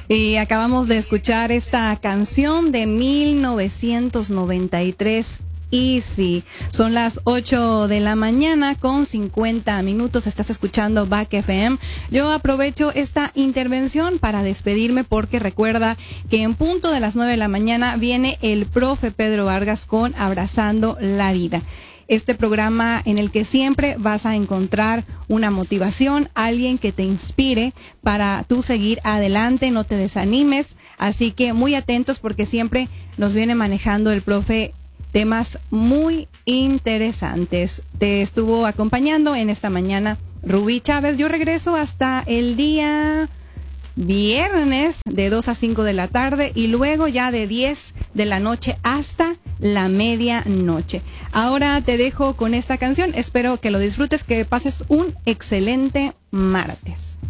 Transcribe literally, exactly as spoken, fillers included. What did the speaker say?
Y acabamos de escuchar esta canción de mil novecientos noventa y tres. Easy. Son las ocho de la mañana con cincuenta minutos. Estás escuchando Back F M. Yo aprovecho esta intervención para despedirme porque recuerda que en punto de las nueve de la mañana viene el profe Pedro Vargas con Abrazando la Vida. Este programa en el que siempre vas a encontrar una motivación, alguien que te inspire para tú seguir adelante, no te desanimes. Así que muy atentos porque siempre nos viene manejando el profe temas muy interesantes. Te estuvo acompañando en esta mañana Rubí Chávez. Yo regreso hasta el día viernes de dos a cinco de la tarde y luego ya de diez de la noche hasta la medianoche. Ahora te dejo con esta canción. Espero que lo disfrutes, que pases un excelente martes.